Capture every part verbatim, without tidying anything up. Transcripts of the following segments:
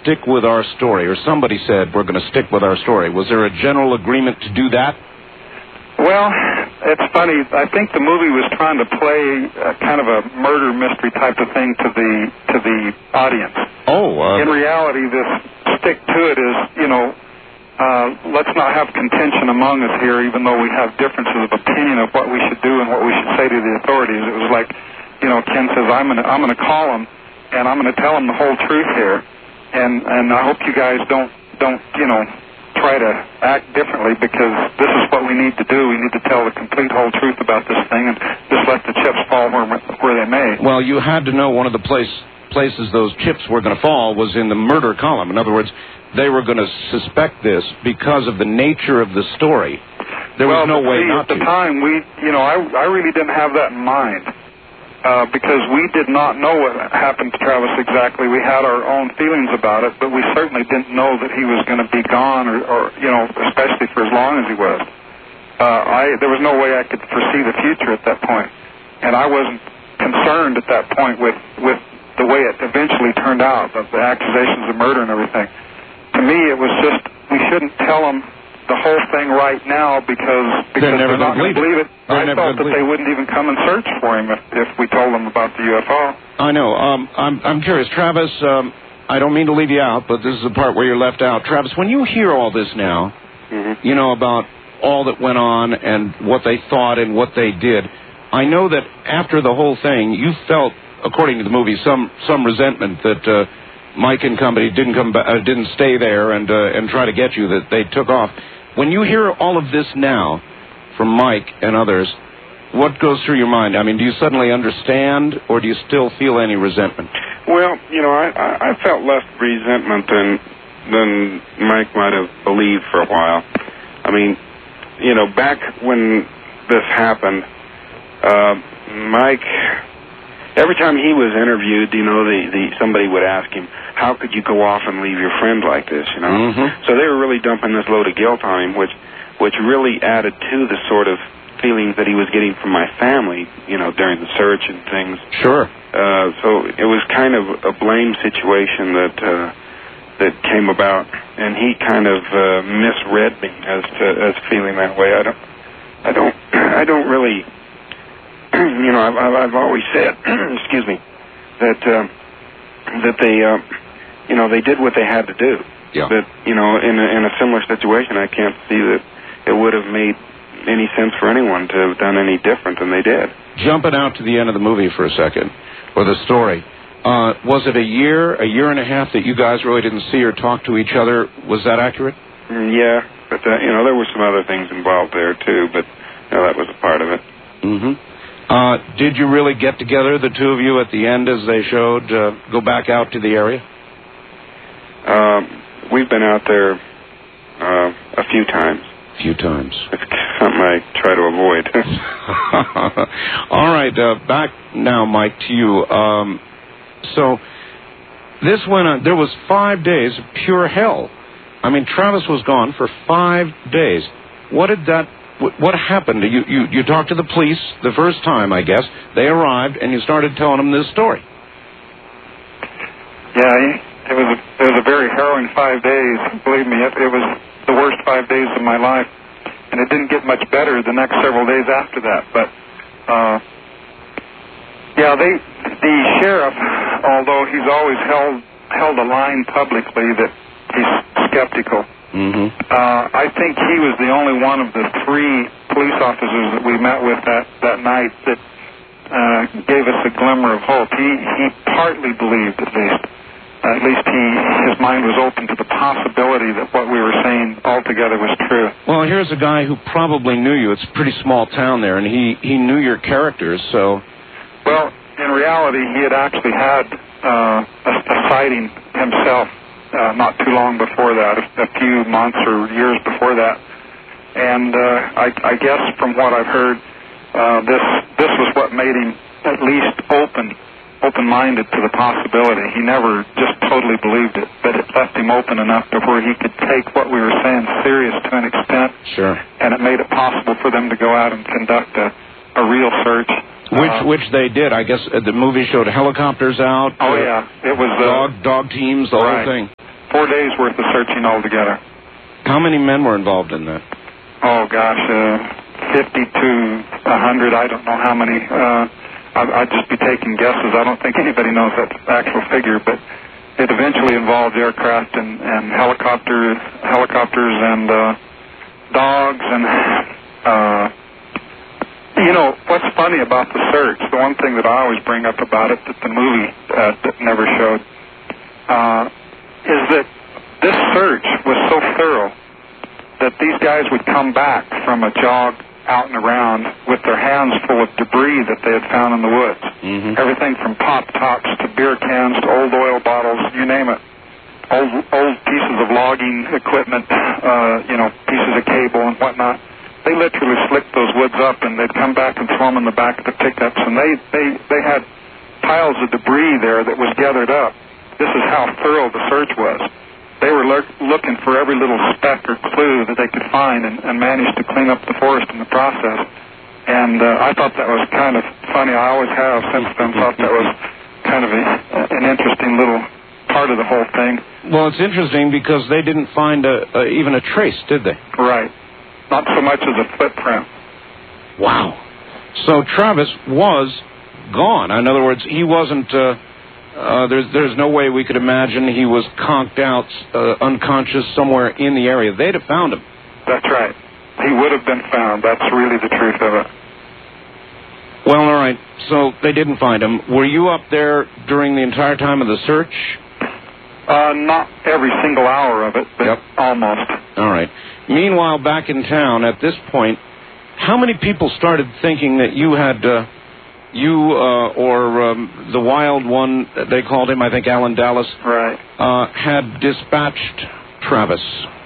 stick with our story, or somebody said we're going to stick with our story. Was there a general agreement to do that? Well, it's funny. I think the movie was trying to play a kind of a murder mystery type of thing to the to the audience. Oh. Uh, In reality, this stick to it is, you know, uh, let's not have contention among us here, even though we have differences of opinion of what we should do and what we should say to the authorities. It was like, you know, Ken says, I'm going to I'm going to call him, and I'm going to tell him the whole truth here, and and I hope you guys don't don't you know. try to act differently, because this is what we need to do. We need to tell the complete whole truth about this thing and just let the chips fall where, where they may. Well, you had to know one of the place, places those chips were going to fall was in the murder column. In other words, they were going to suspect this because of the nature of the story. There was well, no way see, not to. At the to. time, we, you know, I, I really didn't have that in mind. Uh, because we did not know what happened to Travis exactly. We had our own feelings about it, but we certainly didn't know that he was going to be gone, or, or, you know, especially for as long as he was. Uh, I there was no way I could foresee the future at that point, and I wasn't concerned at that point with, with the way it eventually turned out, the, the accusations of murder and everything. To me, it was just, we shouldn't tell him the whole thing right now, because, because they're, they're not going to believe it. They're I thought that they wouldn't even come and search for him if, if we told them about the U F O. I know. Um, I'm, I'm curious. Travis, um, I don't mean to leave you out, but this is the part where you're left out. Travis, when you hear all this now, mm-hmm. you know, about all that went on and what they thought and what they did, I know that after the whole thing, you felt, according to the movie, some, some resentment that uh, Mike and company didn't come ba- uh, didn't stay there and, uh, and try to get you, that they took off. When you hear all of this now from Mike and others, what goes through your mind? I mean, do you suddenly understand, or do you still feel any resentment? Well, you know, I, I felt less resentment than than Mike might have believed for a while. I mean, you know, back when this happened, uh, Mike, every time he was interviewed, you know, the, the somebody would ask him, how could you go off and leave your friend like this, you know? Mm-hmm. So they were really dumping this load of guilt on him, which which really added to the sort of feelings that he was getting from my family, you know, during the search and things. Sure. Uh, so it was kind of a blame situation that uh, that came about, and he kind of uh, misread me as to as feeling that way. I don't, I don't, I don't really, you know, I've, I've always said, excuse me, that uh, that they. Uh, You know, they did what they had to do. Yeah. That, you know, in a, in a similar situation, I can't see that it would have made any sense for anyone to have done any different than they did. Jumping out to the end of the movie for a second, or the story, uh, was it a year, a year and a half that you guys really didn't see or talk to each other? Was that accurate? Mm, yeah, but, uh, you know, there were some other things involved there, too, but, you know, that was a part of it. Mm-hmm. Uh, did you really get together, the two of you, at the end, as they showed, uh, go back out to the area? Um, we've been out there uh, a few times. A few times. It's something I try to avoid. All right, uh, back now, Mike, to you. Um, so this went on. There was five days of pure hell. I mean, Travis was gone for five days. What did that? What happened? You you you talked to the police the first time, I guess. They arrived, and you started telling them this story. Yeah. It was a, it was a very harrowing five days. Believe me, it, it was the worst five days of my life, and it didn't get much better the next several days after that. But uh, yeah, they the sheriff, although he's always held held a line publicly that he's skeptical. Mm-hmm. Uh, I think he was the only one of the three police officers that we met with that that night that uh, gave us a glimmer of hope. He he partly believed, at least. At least he, his mind was open to the possibility that what we were saying altogether was true. Well, here's a guy who probably knew you. It's a pretty small town there, and he, he knew your characters, so... Well, in reality, he had actually had uh, a, a sighting himself uh, not too long before that, a, a few months or years before that. And uh, I, I guess from what I've heard, uh, this this was what made him at least open open-minded to the possibility. He never just totally believed it, but it left him open enough to where he could take what we were saying serious to an extent. Sure. And it made it possible for them to go out and conduct a, a real search. Which uh, which they did. I guess uh, the movie showed helicopters out. Oh, uh, yeah. It was... Uh, dog, dog teams, the right. whole thing. Four days worth of searching altogether. How many men were involved in that? Oh, gosh, uh, fifty to one hundred. I don't know how many. Uh, I'd just be taking guesses. I don't think anybody knows that actual figure, but it eventually involved aircraft and, and helicopters, helicopters and uh, dogs and... Uh, You know, what's funny about the search, the one thing that I always bring up about it that the movie uh, that never showed, uh, is that this search was so thorough that these guys would come back from a jog out and around with their hands full of debris that they had found in the woods. Mm-hmm. Everything from pop tops to beer cans to old oil bottles, you name it. Old, old pieces of logging equipment, uh, you know, pieces of cable and whatnot. They literally slicked those woods up, and they'd come back and throw them in the back of the pickups, and they, they, they had piles of debris there that was gathered up. This is how thorough the search was. They were lurk, looking for every little speck or clue that they could find and, and managed to clean up the forest in the process. And uh, I thought that was kind of funny. I always have since then thought that was kind of a, an interesting little part of the whole thing. Well, it's interesting because they didn't find a, a, even a trace, did they? Right. Not so much as a footprint. Wow. So Travis was gone. In other words, he wasn't, uh, uh, there's, there's no way we could imagine he was conked out, uh, unconscious somewhere in the area. They'd have found him. That's right. He would have been found. That's really the truth of it. Well, all right. So they didn't find him. Were you up there during the entire time of the search? Uh, not every single hour of it, but yep. Almost. All right. Meanwhile, back in town, at this point, how many people started thinking that you had, uh, you uh, or um, the wild one, they called him, I think Alan Dallas, right, uh, had dispatched Travis?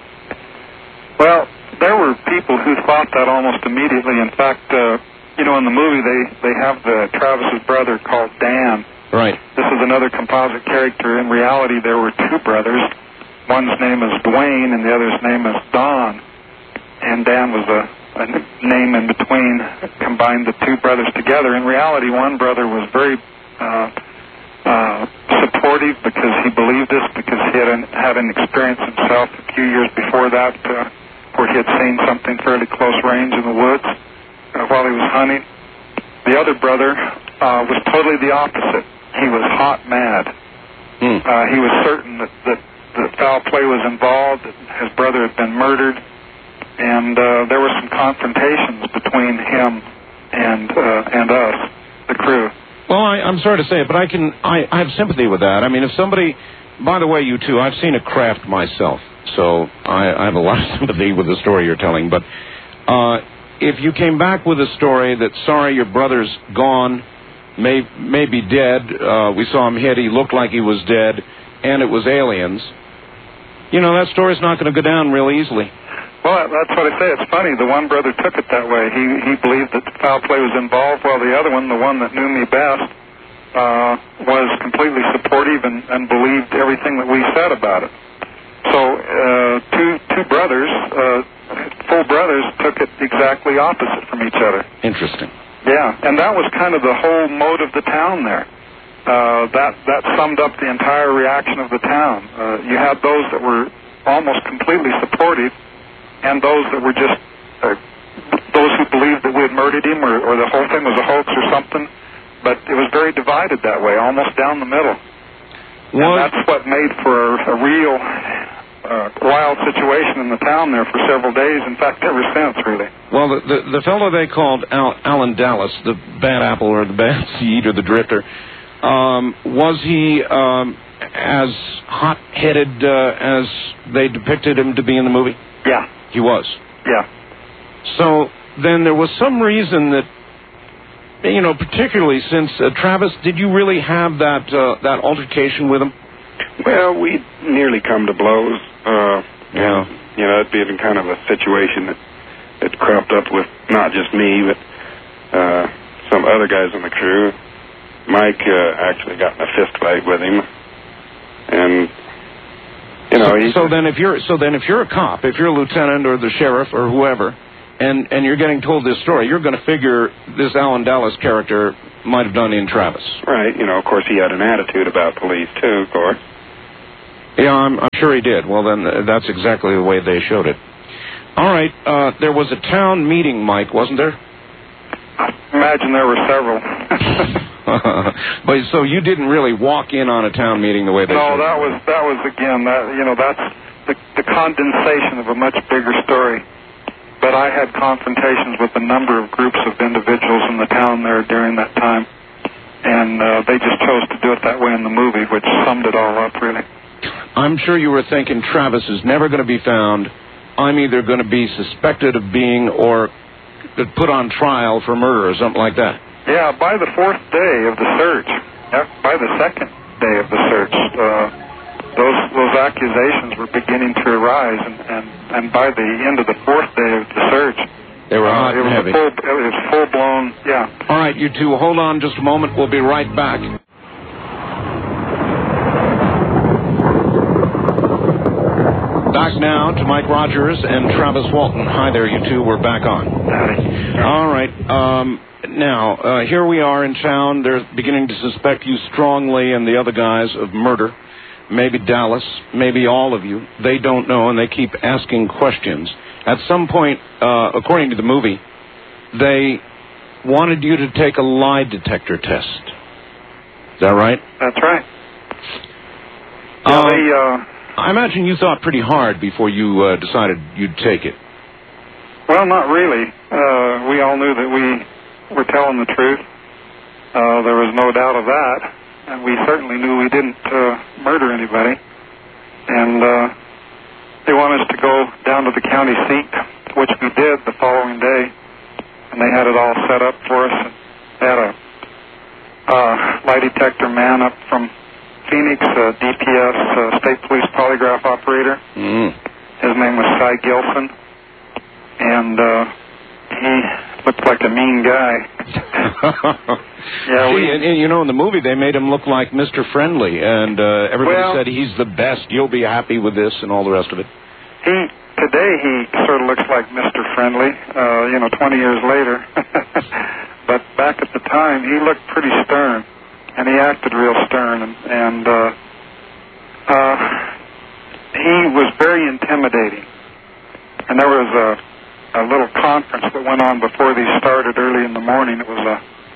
Well, there were people who thought that almost immediately. In fact, uh, you know, in the movie, they, they have the Travis's brother called Dan. Right. This is another composite character. In reality, there were two brothers. One's name is Dwayne, and the other's name is Don. And Dan was a, a name in between, combined the two brothers together. In reality, one brother was very uh, uh, supportive because he believed this, because he had an, had an experience himself a few years before that uh, where he had seen something fairly close range in the woods uh, while he was hunting. The other brother uh, was totally the opposite. He was hot mad. Hmm. Uh, he was certain that, that that foul play was involved, that his brother had been murdered, and uh, there were some confrontations between him and uh, and us, the crew. Well, I, I'm sorry to say it, but I can I, I have sympathy with that. I mean, if somebody, by the way, you two, I've seen a craft myself, so I, I have a lot of sympathy with the story you're telling. But uh, if you came back with a story that, sorry, your brother's gone, may may be dead, uh, we saw him hit, he looked like he was dead, and it was aliens, you know, that story's not going to go down real easily. Well, that's what I say. It's funny. The one brother took it that way. He he believed that foul play was involved, while the other one, the one that knew me best, uh, was completely supportive and, and believed everything that we said about it. So uh, two two brothers, uh, full brothers, took it exactly opposite from each other. Interesting. Yeah, and that was kind of the whole mode of the town there. Uh, that that summed up the entire reaction of the town. Uh, you had those that were almost completely supportive, and those that were just uh, those who believed that we had murdered him, or, or the whole thing was a hoax or something. But it was very divided that way, almost down the middle. Was... And that's what made for a, a real uh, wild situation in the town there for several days. In fact, ever since, really. Well, the the, the fellow they called Al, Alan Dallas, the bad apple or the bad seed or the drifter. Um, was he um, as hot-headed uh, as they depicted him to be in the movie? Yeah. He was? Yeah. So then there was some reason that, you know, particularly since, uh, Travis, did you really have that uh, that altercation with him? Well, we nearly come to blows. Uh, yeah. You know, it'd been kind of a situation that, that cropped up with not just me, but uh, some other guys on the crew. Mike uh, actually got in a fist fight with him, and you know. So, he, so then, if you're so then if you're a cop, if you're a lieutenant or the sheriff or whoever, and and you're getting told this story, you're going to figure this Alan Dallas character might have done in Travis. Right. You know, of course, he had an attitude about police too. Of course. Yeah, I'm, I'm sure he did. Well, then uh, that's exactly the way they showed it. All right, uh, there was a town meeting, Mike, wasn't there? I imagine there were several. But so you didn't really walk in on a town meeting the way they No, showed that it. was, that was again, that, you know, that's the, the condensation of a much bigger story. But I had confrontations with a number of groups of individuals in the town there during that time. And uh, they just chose to do it that way in the movie, which summed it all up, really. I'm sure you were thinking, Travis is never going to be found. I'm either going to be suspected of being or put on trial for murder or something like that. Yeah, by the fourth day of the search, yeah, by the second day of the search, uh, those those accusations were beginning to arise, and, and, and by the end of the fourth day of the search, they were hot uh, it and was heavy. A full, it was full blown, yeah. All right, you two, hold on just a moment. We'll be right back. Back now to Mike Rogers and Travis Walton. Hi there, you two. We're back on. All right. Um, now, uh, here we are in town. They're beginning to suspect you strongly and the other guys of murder. Maybe Dallas, maybe all of you. They don't know, and they keep asking questions. At some point, uh, according to the movie, they wanted you to take a lie detector test. Is that right? That's right. Yeah, Um, they, uh, I imagine you thought pretty hard before you uh, decided you'd take it. well, not really. Uh, we all knew that we were telling the truth. Uh, there was no doubt of that. And we certainly knew we didn't uh, murder anybody. And uh, they wanted us to go down to the county seat, which we did the following day. And they had it all set up for us. And they had a uh, lie detector man up from Phoenix, uh, D P S, uh, State Police Polygraph Operator. Mm. His name was Cy Gilson. And uh, he looked like a mean guy. Yeah, See, we, and, and, you know, in the movie they made him look like Mister Friendly, and uh, everybody Well- said he's the best. You'll be happy with this, and all the rest of it. he today he sort of looks like Mister Friendly, uh, you know, twenty years later. But back at the time, he looked pretty stern, and he acted real stern, and, and uh, uh, he was very intimidating. And there was a, a little conference that went on before these started early in the morning. It was a,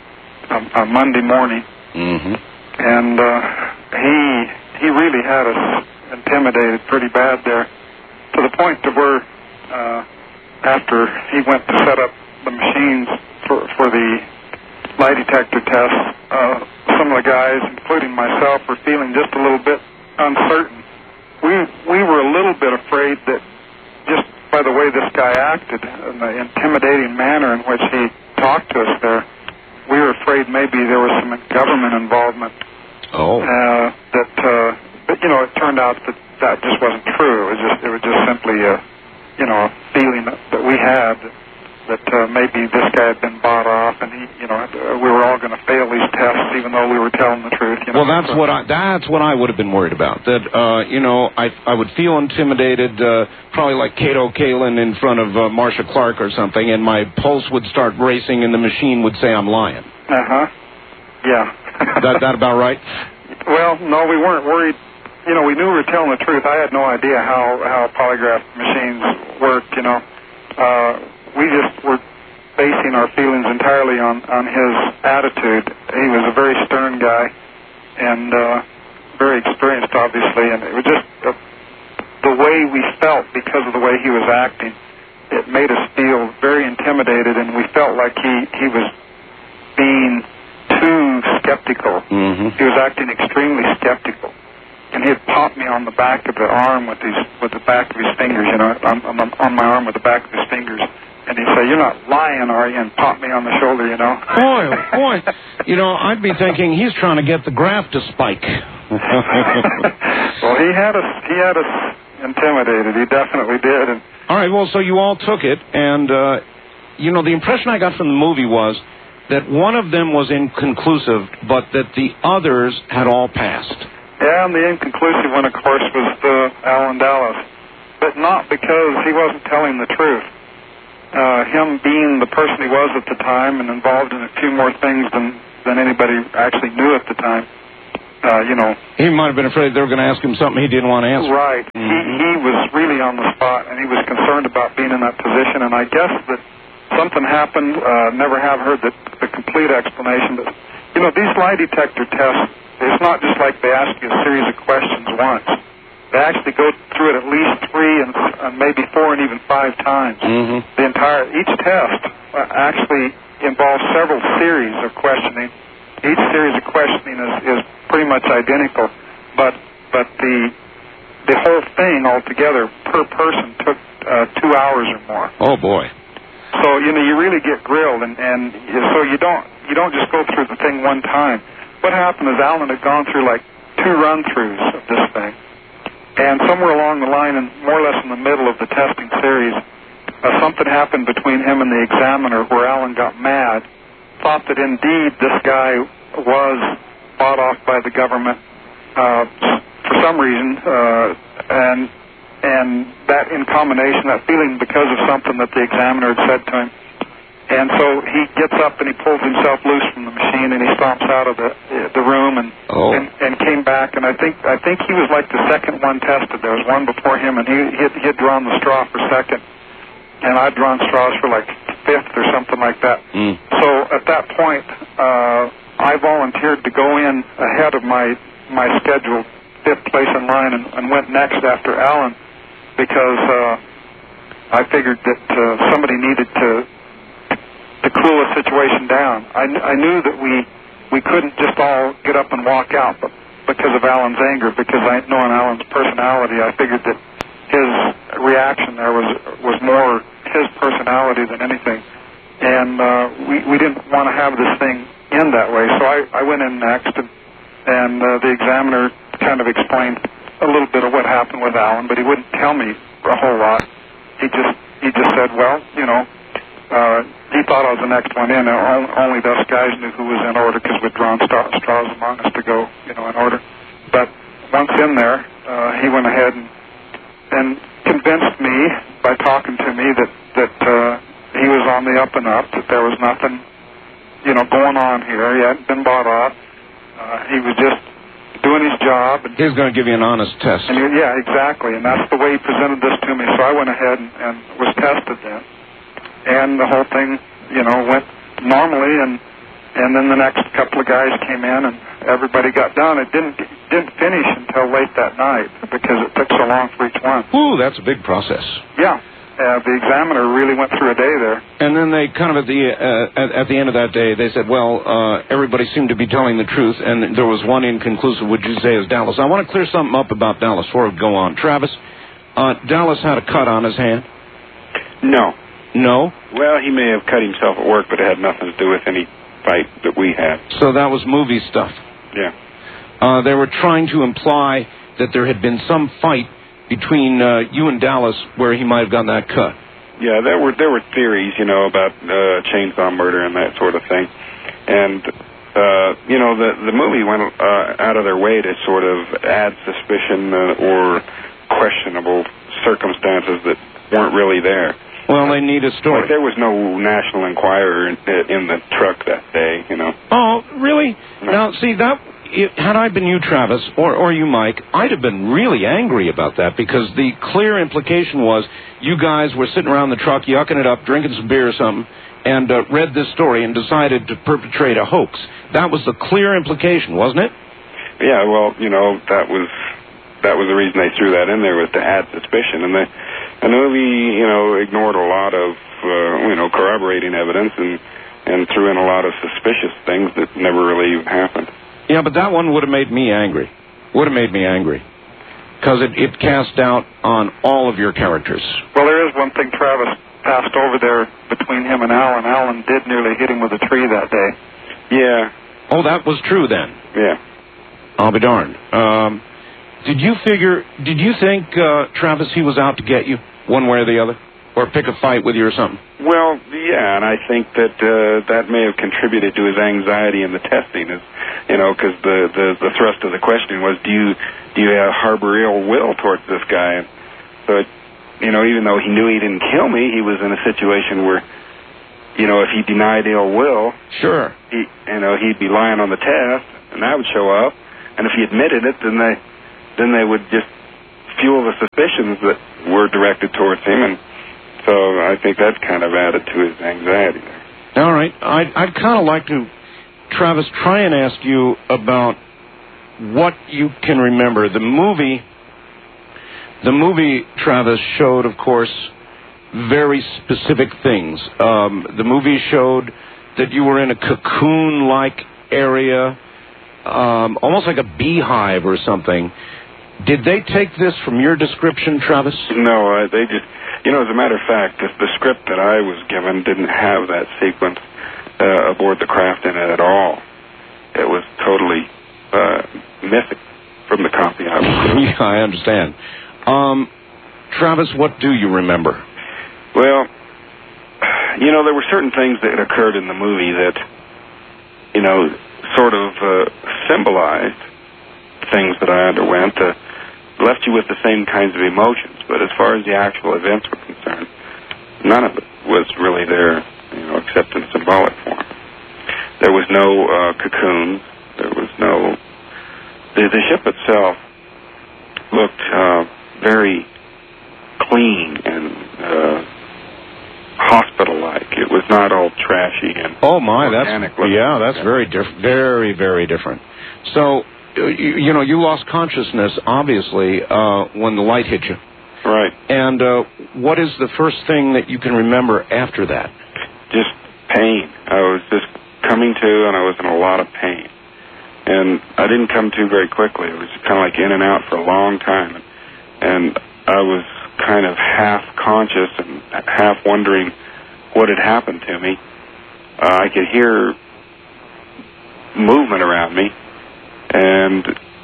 a, a Monday morning. Mm-hmm. And uh, he he really had us intimidated pretty bad there, to the point to where uh, after he went to set up the machines for, for the lie detector test, uh, some of the guys, including myself, were feeling just a little bit uncertain. We we were a little bit afraid that just by the way this guy acted and the intimidating manner in which he talked to us there, we were afraid maybe there was some government involvement. Oh. Uh, that, uh, but you know, it turned out that that just wasn't true. It was just, it was just simply a, you know, a feeling that, that we had that uh, maybe this guy had been bought off, and he, you know, we were all going to fail these tests, even though we were telling the truth. You know? Well, that's what I that's what I would have been worried about. That uh, you know, I I would feel intimidated, uh, probably like Cato Kalin in front of uh, Marcia Clark or something, and my pulse would start racing, and the machine would say I'm lying. Uh huh. Yeah. that that about right? Well, no, we weren't worried. You know, we knew we were telling the truth. I had no idea how how polygraph machines worked. You know. Uh, We just were basing our feelings entirely on, on his attitude. He was a very stern guy and uh, very experienced, obviously, and it was just uh, the way we felt because of the way he was acting. It made us feel very intimidated, and we felt like he, he was being too skeptical. Mm-hmm. He was acting extremely skeptical. And he'd pop me on the back of the arm with his with the back of his fingers, you know, on, on, on my arm with the back of his fingers. And he'd say, "You're not lying, are you?" And pop me on the shoulder, you know. Boy, oh boy. You know, I'd be thinking he's trying to get the graft to spike. Well, he had us, he had us intimidated. He definitely did. And all right, well, so you all took it, and, uh, you know, the impression I got from the movie was that one of them was inconclusive, but that the others had all passed. Yeah, and the inconclusive one, of course, was uh, Alan Dallas. But not because he wasn't telling the truth. Uh, him being the person he was at the time and involved in a few more things than, than anybody actually knew at the time, uh, you know. He might have been afraid they were going to ask him something he didn't want to answer. Right. Mm-hmm. He, he was really on the spot, and he was concerned about being in that position, and I guess that something happened. Uh, never have heard the, the complete explanation, but, you know, these lie detector tests, it's not just like they ask you a series of questions once. They actually go through it at least three and, and maybe four and even five times. Mm-hmm. The entire, each test uh, actually involves several series of questioning. Each series of questioning is, is pretty much identical, but but the the whole thing altogether per person took uh, two hours or more. Oh boy! So you know you really get grilled, and and you, so you don't you don't just go through the thing one time. What happened is Alan had gone through like two run-throughs of this thing, and somewhere along the line, and more or less in the middle of the testing series, uh, something happened between him and the examiner where Alan got mad, thought that indeed this guy was bought off by the government uh, for some reason, uh, and and that in combination, that feeling because of something that the examiner had said to him. And so he gets up and he pulls himself loose from the machine and he stomps out of the the room and, oh. and and came back. And I think I think he was like the second one tested. There was one before him, and he he had, he had drawn the straw for second, and I'd drawn straws for like fifth or something like that. Mm. So at that point, uh, I volunteered to go in ahead of my my scheduled fifth place in line and, and went next after Alan because uh, I figured that uh, somebody needed to. to cool a situation down. I, I knew that we we couldn't just all get up and walk out but because of Alan's anger, because I knowing Alan's personality, I figured that his reaction there was was more his personality than anything. And uh, we, we didn't want to have this thing end that way. So I, I went in next, and, and uh, the examiner kind of explained a little bit of what happened with Alan, but he wouldn't tell me a whole lot. He just he just said, well, you know, Uh, he thought I was the next one in. Only, only those guys knew who was in order because we'd drawn straw, straws among us to go, you know, in order. But once in there, uh, he went ahead and, and convinced me by talking to me that that uh, he was on the up and up, that there was nothing, you know, going on here. He hadn't been bought off. Uh, he was just doing his job. And, he was going to give you an honest test. And he, yeah, exactly. And that's the way he presented this to me. So I went ahead and, and was tested then. And the whole thing, you know, went normally, and and then the next couple of guys came in, and everybody got done. It didn't didn't finish until late that night because it took so long for each one. Ooh, that's a big process. Yeah, uh, the examiner really went through a day there. And then they kind of at the uh, at, at the end of that day, they said, well, uh, everybody seemed to be telling the truth, and there was one inconclusive, would you say, is Dallas. I want to clear something up about Dallas before we go on. Travis, uh, Dallas had a cut on his hand? No. No? Well, he may have cut himself at work, but it had nothing to do with any fight that we had. So that was movie stuff. Yeah. Uh, they were trying to imply that there had been some fight between uh, you and Dallas where he might have gotten that cut. Yeah, there were there were theories, you know, about uh, chainsaw murder and that sort of thing. And, uh, you know, the, the movie went uh, out of their way to sort of add suspicion uh, or questionable circumstances that weren't really there. Well, they need a story. Like there was no National Enquirer in, in the truck that day, you know. Oh, really? No. Now, see, that it, had I been you, Travis, or, or you, Mike, I'd have been really angry about that because the clear implication was you guys were sitting around the truck, yucking it up, drinking some beer or something, and uh, read this story and decided to perpetrate a hoax. That was the clear implication, wasn't it? Yeah, well, you know, that was that was the reason they threw that in there, was to add suspicion. And the, the movie, you know, ignored a lot of, uh, you know, corroborating evidence and, and threw in a lot of suspicious things that never really happened. Yeah, but that one would have made me angry. Would have made me angry. Because it, it cast doubt on all of your characters. Well, there is one thing Travis passed over there between him and Alan. Alan did nearly hit him with a tree that day. Yeah. Oh, that was true then? Yeah. I'll be darned. Um... Did you figure, did you think, uh, Travis, he was out to get you, one way or the other? Or pick a fight with you or something? Well, yeah, and I think that uh, that may have contributed to his anxiety in the testing, is, you know, because the, the, the thrust of the question was, do you do you have harbor ill will towards this guy? But, you know, even though he knew he didn't kill me, he was in a situation where, you know, if he denied ill will, sure, he, you know, he'd be lying on the test, and I would show up. And if he admitted it, then they then they would just fuel the suspicions that were directed towards him, and so I think that kind of added to his anxiety there. All right. I'd, I'd kind of like to, Travis, try and ask you about what you can remember. The movie, the movie, Travis, showed, of course, very specific things. Um, the movie showed that you were in a cocoon-like area, um, almost like a beehive or something. Did they take this from your description, Travis? No, uh, they just, you know, as a matter of fact, the, the script that I was given didn't have that sequence uh, aboard the craft in it at all. It was totally uh, missing from the copy I was given. Yeah, I understand. Um, Travis, what do you remember? Well, you know, there were certain things that occurred in the movie that, you know, sort of uh, symbolized things that I underwent, uh, left you with the same kinds of emotions. But as far as the actual events were concerned, none of it was really there, you know, except in symbolic form. There was no uh, cocoon. There was no... The, the ship itself looked uh, very clean and uh, hospital-like. It was not all trashy and oh my, that's looking. yeah, that's very different, very very different. So, you, you know, you lost consciousness obviously uh, when the light hit you. Right. And uh, what is the first thing that you can remember after that? Just pain. I was just coming to, and I was in a lot of pain. And I didn't come to very quickly. It was kind of like in and out for a long time. And I was kind of half conscious and half wondering what had happened to me. Uh, I could hear movement around me, and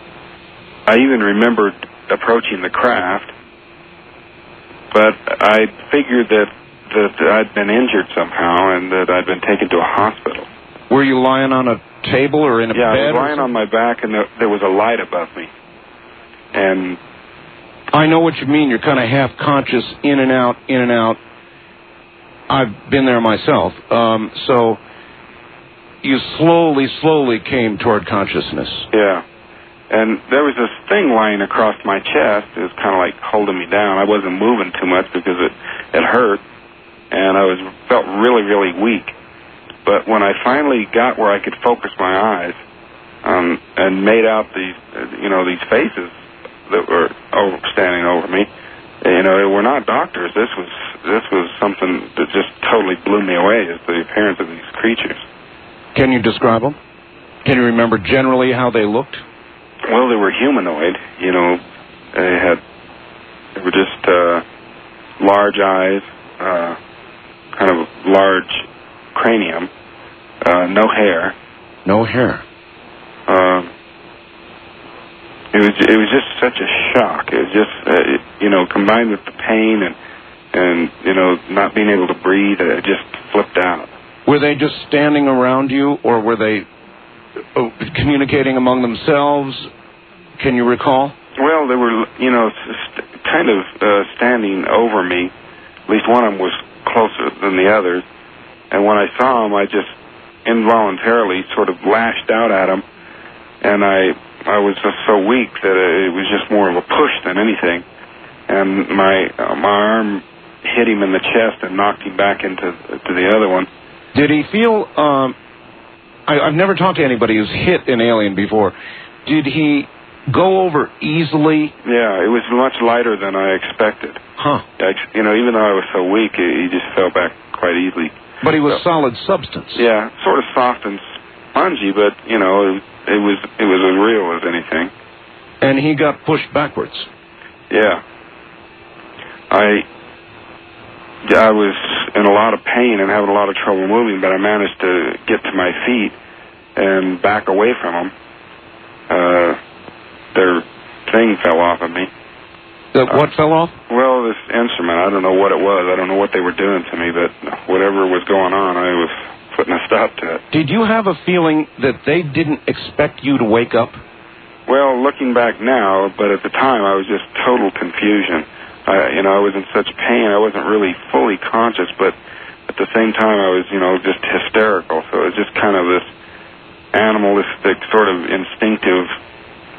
I even remembered approaching the craft, but I figured that, that I'd been injured somehow and that I'd been taken to a hospital. Were you lying on a table or in a yeah, bed? Yeah, I was lying on my back, and there, there was a light above me. And I know what you mean. You're kind of half conscious, in and out, in and out. I've been there myself. Um, so you slowly, slowly came toward consciousness. Yeah. And there was this thing lying across my chest. It was kind of like holding me down. I wasn't moving too much because it, it hurt, and I was felt really, really weak. But when I finally got where I could focus my eyes um, and made out these, you know, these faces that were over, standing over me, you know, they were not doctors. This was this was something that just totally blew me away, is the appearance of these creatures. Can you describe them? Can you remember generally how they looked? Well, they were humanoid. You know, they had they were just uh, large eyes, uh, kind of large cranium, uh, no hair. No hair. Um, it was it was just such a shock. It was just uh, it, you know, combined with the pain and and you know not being able to breathe, it just flipped out. Were they just standing around you, or were they uh, communicating among themselves? Can you recall? Well, they were you know st- kind of uh, standing over me. At least one of them was closer than the others. And when I saw him, I just involuntarily sort of lashed out at him, and I I was just so weak that it was just more of a push than anything. And my uh, my arm hit him in the chest and knocked him back into to the other one. Did he feel? Um, I, I've never talked to anybody who's hit an alien before. Did he go over easily? Yeah, it was much lighter than I expected. Huh. I, you know, even though I was so weak, he just fell back quite easily. But he was so, solid substance. Yeah, sort of soft and spongy, but you know, it, it was it was as real as anything. And he got pushed backwards. Yeah. I I was in a lot of pain and having a lot of trouble moving, but I managed to get to my feet and back away from them. Uh, their thing fell off of me. The, what uh, fell off? Well, this instrument. I don't know what it was. I don't know what they were doing to me, but whatever was going on, I was putting a stop to it. Did you have a feeling that they didn't expect you to wake up? Well, looking back now, but at the time I was just total confusion. I, you know, I was in such pain. I wasn't really fully conscious, but at the same time I was, you know, just hysterical. So it was just kind of this animalistic, sort of instinctive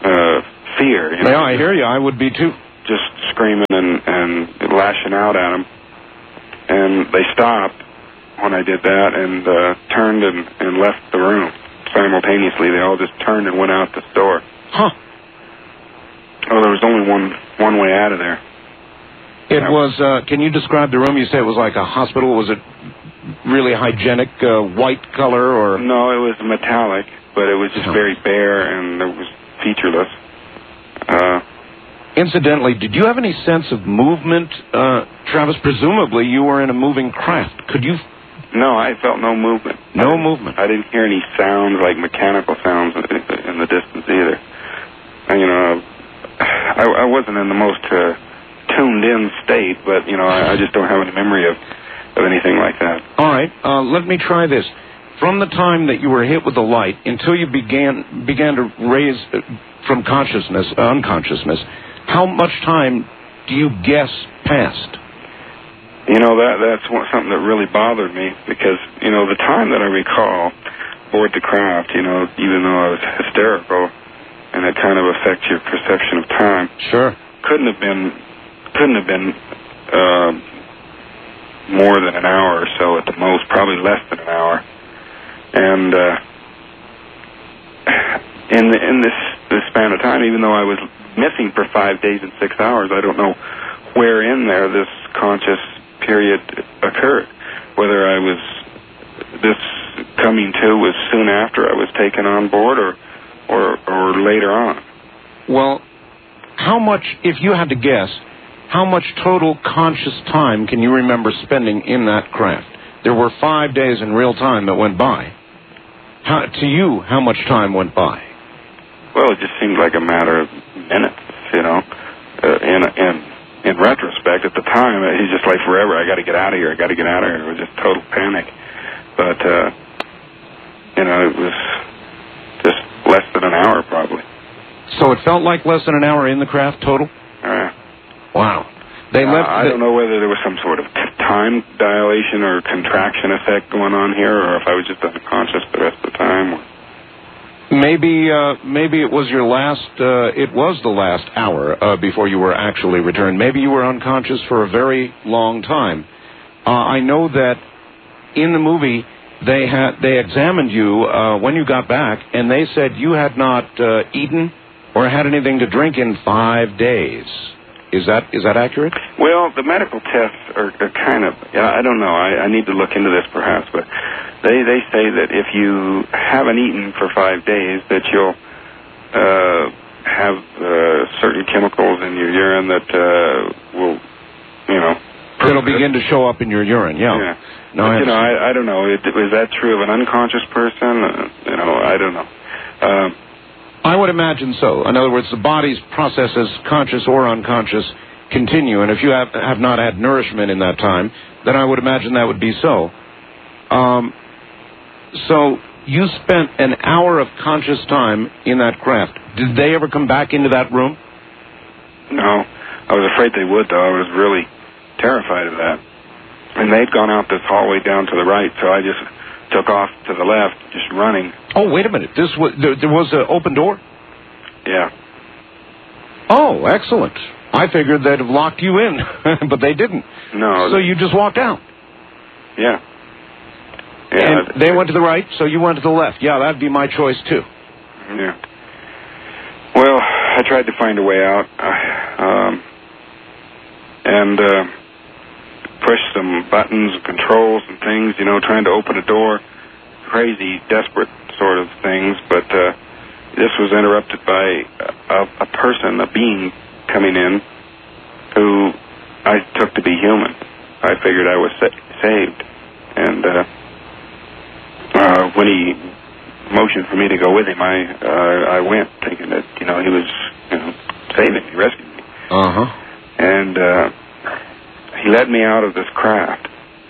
uh, fear. You know? Yeah, I hear you. I would be too. Just screaming and, and lashing out at them. And they stopped when I did that and uh, turned and, and left the room simultaneously. They all just turned and went out the door. Huh. Oh, there was only one one way out of there. It was, uh, can you describe the room? You say it was like a hospital. Was it really hygienic, uh, white color, or? No, it was metallic, but it was just Oh. very bare and it was featureless. Uh, Incidentally, did you have any sense of movement, uh, Travis? Presumably you were in a moving craft. Could you? no, I felt no movement. No I, movement. I didn't hear any sounds, like mechanical sounds in the distance either. And, you know, I, I wasn't in the most uh, tuned-in state, but, you know, I, I just don't have any memory of, of anything like that. All right, uh, let me try this. From the time that you were hit with the light until you began began to raise uh, from consciousness, uh, unconsciousness, how much time do you guess passed? You know, that that's one, something that really bothered me because, you know, the time that I recall aboard the craft, you know, even though I was hysterical and it kind of affects your perception of time, Sure. couldn't have been, couldn't have been uh, more than an hour or so at the most, probably less than an hour. And uh, in the, in this, this span of time, even though I was missing for five days and six hours, I don't know where in there this conscious period occurred. Whether I was, this coming to was soon after I was taken on board or, or, or later on. Well, how much, if you had to guess, how much total conscious time can you remember spending in that craft? There were five days in real time that went by. How, to you, how much time went by? Well, it just seemed like a matter of minutes, you know. Uh, in, in, in retrospect, at the time, it was just like forever. I got to get out of here. I got to get out of here. It was just total panic. But, uh, you know, it was just less than an hour, probably. So it felt like less than an hour in the craft total? Uh, Wow. They uh, left. I don't know whether there was some sort of t- time dilation or contraction effect going on here, or if I was just unconscious the rest of the time. Maybe, uh, maybe it was your last. Uh, it was the last hour uh, before you were actually returned. Maybe you were unconscious for a very long time. Uh, I know that in the movie they had they examined you uh, when you got back, and they said you had not uh, eaten or had anything to drink in five days. Is that is that accurate? Well, the medical tests are, are kind of, yeah, I don't know. I, I need to look into this perhaps, but they, they say that if you haven't eaten for five days, that you'll uh, have uh, certain chemicals in your urine that uh, will, you know. It'll begin to show up in your urine. Yeah. Yeah. No, but, I you know, I, I don't know. Is, is that true of an unconscious person? Uh, you know, I don't know. Um, I would imagine so. In other words, the body's processes, conscious or unconscious, continue. And if you have, have not had nourishment in that time, then I would imagine that would be so. Um, so you spent an hour of conscious time in that craft. Did they ever come back into that room? No. I was afraid they would, though. I was really terrified of that. And they'd gone out this hallway down to the right, so I just took off to the left, just running. Oh, wait a minute. This was there, there was an open door? Yeah. Oh, excellent. I figured they'd have locked you in, but they didn't. No. So you just walked out. Yeah. Yeah. And they went to the right, so you went to the left. Yeah, that'd be my choice, too. Yeah. Well, I tried to find a way out, uh, um, and uh, push some buttons and controls and things, you know, trying to open a door. Crazy, desperate sort of things, but uh, this was interrupted by a, a person, a being coming in who I took to be human. I figured I was sa- saved. And uh, uh, when he motioned for me to go with him, I uh, I went, thinking that, you know, he was, you know, saving me, rescuing me. Uh-huh. And uh, he led me out of this craft.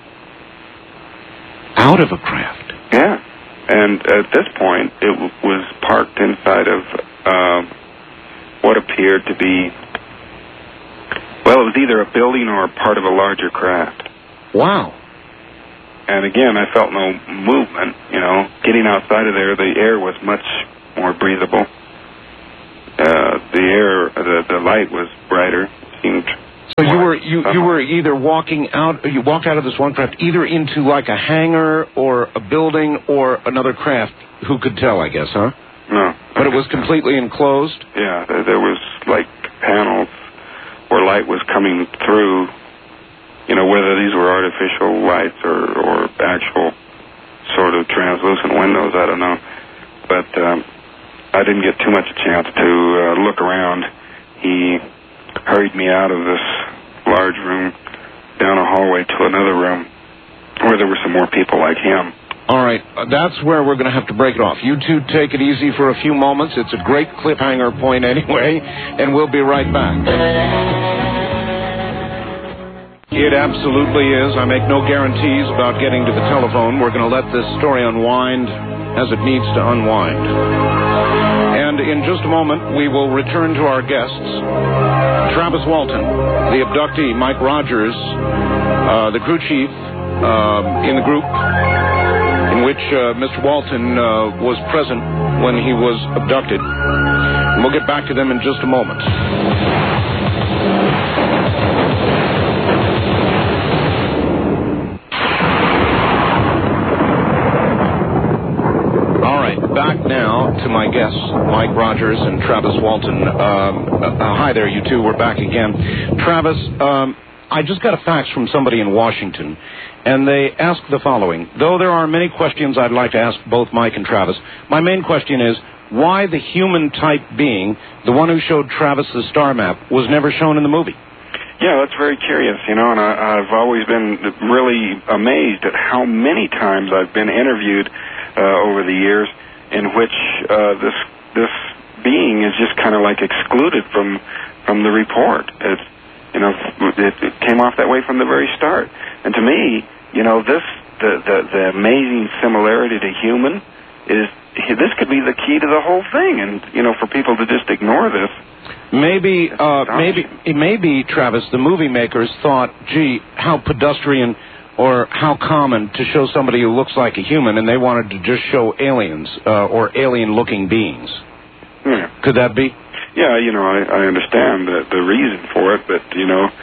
Out of a craft? Yeah. And at this point, it w- was parked inside of um, what appeared to be, well, it was either a building or a part of a larger craft. Wow. And again, I felt no movement, you know. Getting outside of there, the air was much more breathable. Uh, air, the the light was brighter. Seemed. So you were you, you were either walking out, you walked out of this one craft either into like a hangar or a building or another craft. Who could tell? I guess, huh? No. But it was completely enclosed. Yeah, there, there was like panels where light was coming through. You know, whether these were artificial lights or or actual sort of translucent windows, I don't know. But um, I didn't get too much a chance to uh, look around. He hurried me out of this large room, down a hallway to another room where there were some more people like him. All right, uh, that's where we're going to have to break it off. You two take it easy for a few moments. It's a great cliffhanger point anyway, and we'll be right back. It absolutely is. I make no guarantees about getting to the telephone. We're going to let this story unwind as it needs to unwind. And in just a moment, we will return to our guests. Travis Walton, the abductee, Mike Rogers, uh, the crew chief uh, in the group in which uh, Mister Walton uh, was present when he was abducted. And we'll get back to them in just a moment. Back now to my guests, Mike Rogers and Travis Walton. Um, uh, hi there, you two. We're back again. Travis, um, I just got a fax from somebody in Washington, and they asked the following. Though there are many questions I'd like to ask both Mike and Travis, my main question is, why the human-type being, the one who showed Travis the star map, was never shown in the movie? Yeah, that's very curious, you know, and I, I've always been really amazed at how many times I've been interviewed uh, over the years in which uh, this this being is just kind of like excluded from from the report. It's, you know, it, it came off that way from the very start. And to me, you know, this the the, the amazing similarity to human is this could be the key to the whole thing. And you know, for people to just ignore this. Maybe, uh, maybe, maybe, Travis, the movie makers thought, gee, how pedestrian or how common to show somebody who looks like a human, and they wanted to just show aliens uh, or alien-looking beings. Yeah. Could that be? Yeah, you know, I, I understand the, the reason for it, but, you know,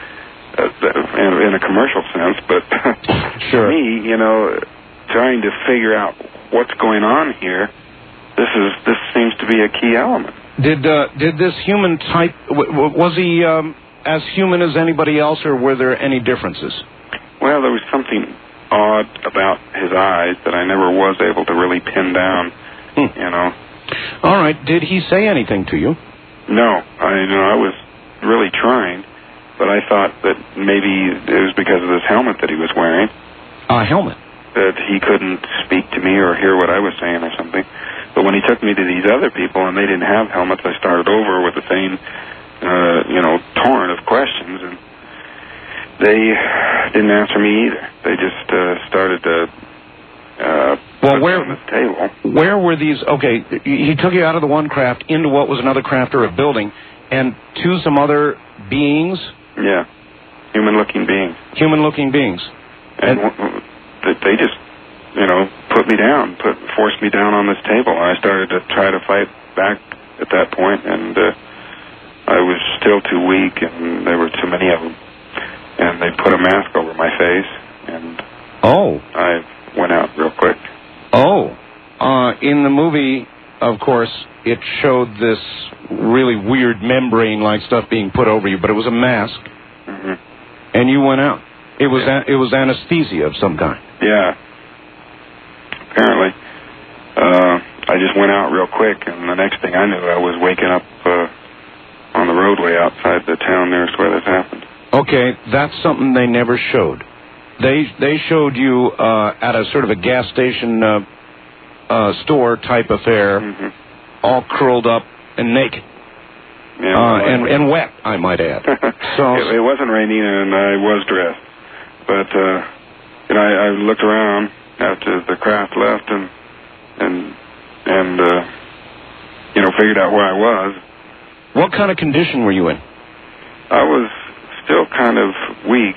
uh, in, in a commercial sense, but sure. For me, you know, trying to figure out what's going on here, this is this seems to be a key element. Did uh, did this human type, w- w- was he um, as human as anybody else, or were there any differences? Well, there was something odd about his eyes that I never was able to really pin down, hmm. you know. All right. Did he say anything to you? No. I, you know, I was really trying, but I thought that maybe it was because of this helmet that he was wearing. A helmet? That he couldn't speak to me or hear what I was saying or something. But when he took me to these other people and they didn't have helmets, I started over with the same, uh, you know, torrent of questions, and they didn't answer me either. They just uh, started to uh, well, where, on this table. Where were these? Okay, he took you out of the one craft into what was another craft or a building, and to some other beings? Yeah, human-looking beings. Human-looking beings. And, and w- they just, you know, put me down, put forced me down on this table. I started to try to fight back at that point, and uh, I was still too weak, and there were too many of them. And they put a mask over my face, and oh, I went out real quick. Oh, uh, in the movie, of course, it showed this really weird membrane-like stuff being put over you, but it was a mask, mm-hmm. and you went out. It was yeah. a- it was anesthesia of some kind. Yeah. Apparently, uh, I just went out real quick, and the next thing I knew, I was waking up uh, on the roadway outside the town nearest where this happened. Okay, that's something they never showed. They they showed you uh, at a sort of a gas station uh, uh, store type affair, mm-hmm. all curled up and naked, yeah, uh, well, and and wet, I might add. So it, it wasn't raining, and I was dressed, but uh, you know, I, I looked around after the craft left, and and and uh, you know, figured out where I was. What kind of condition were you in? I was still kind of weak,